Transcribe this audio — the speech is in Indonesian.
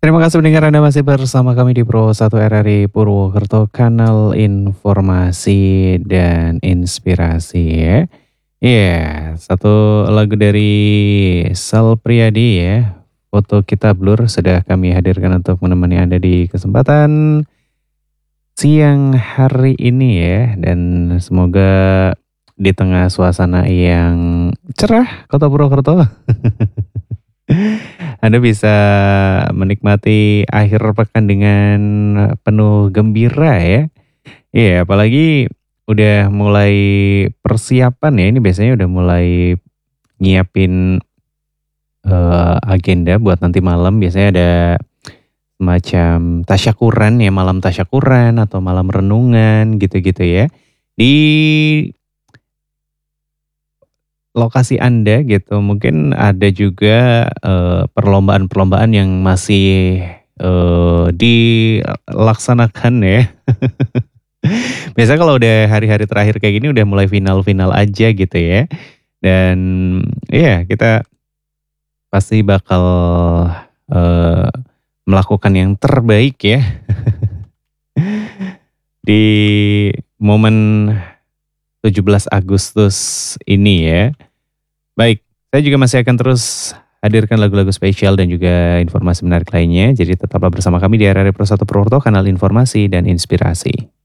Terima kasih pendengar Anda masih bersama kami di Pro 1 RRI Purwokerto, kanal informasi dan inspirasi ya. Iya, satu lagu dari Sal Priadi ya, Foto Kita Blur sudah kami hadirkan untuk menemani Anda di kesempatan siang hari ini ya. Dan semoga di tengah suasana yang cerah Kota Purwokerto Anda bisa menikmati akhir pekan dengan penuh gembira ya. Iya, apalagi udah mulai persiapan ya, ini biasanya udah mulai nyiapin agenda buat nanti malam. Biasanya ada semacam tasyakuran ya, malam tasyakuran atau malam renungan gitu-gitu ya. Di lokasi Anda gitu, mungkin ada juga perlombaan-perlombaan yang masih dilaksanakan ya. Biasanya kalau udah hari-hari terakhir kayak gini udah mulai final-final aja gitu ya. Dan iya, kita pasti bakal eee, melakukan yang terbaik ya di momen 17 Agustus ini ya. Baik, saya juga masih akan terus hadirkan lagu-lagu spesial dan juga informasi menarik lainnya. Jadi tetaplah bersama kami di RRI Pro 1 Purwokerto, kanal informasi dan inspirasi.